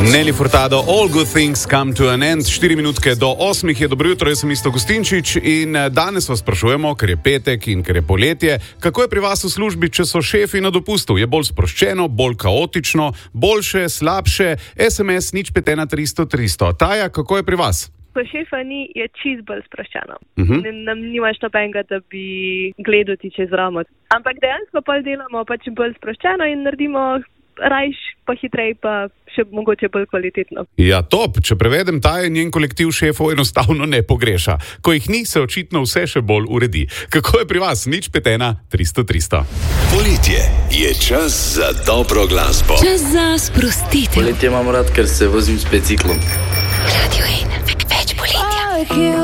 Nelly Furtado, All Good Things Come to an End. 4 minutke do 8 je. Dobro jutro, jaz sem Isto Gustinčič in danes vas sprašujemo, ker je petek in ker je poletje, kako je pri vas v službi, če so šefi na dopustu? Je bolj sproščeno, bolj kaotično, boljše, slabše? SMS 051 300. Taja, kako je pri vas? Ko šefa ni, je čist bolj sproščeno. Nam nimaš nobenega, da bi gledal ti čez ramo. Ampak dejansko pa delamo pač bolj sproščeno in naredimo rajš, pa hitrej, pa še mogoče bolj kvalitetno. Ja, top. Če prevedem, Taja njen kolektiv šefov enostavno ne pogreša. Ko jih ni, se očitno vse še bolj uredi. Kako je pri vas? 051 300. Poletje je čas za dobro glasbo. Čas za sprostitev. Poletje imam rad, ker se vozim s biciklom. Radio 1, več poletja.